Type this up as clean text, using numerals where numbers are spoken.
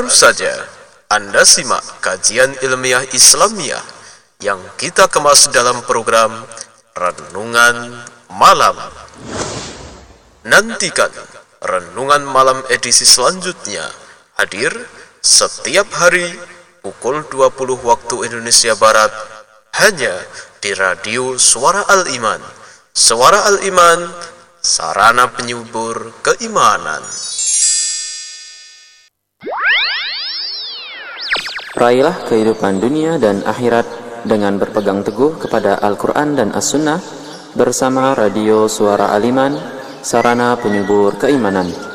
Baru saja Anda simak kajian ilmiah Islamiyah yang kita kemas dalam program Renungan Malam. Nantikan Renungan Malam edisi selanjutnya hadir setiap hari pukul 20 waktu Indonesia Barat hanya di Radio Suara Al-Iman. Suara Al-Iman, sarana penyubur keimanan. Raihlah kehidupan dunia dan akhirat dengan berpegang teguh kepada Al-Quran dan As-Sunnah bersama Radio Suara Al-Iman, sarana penyubur keimanan.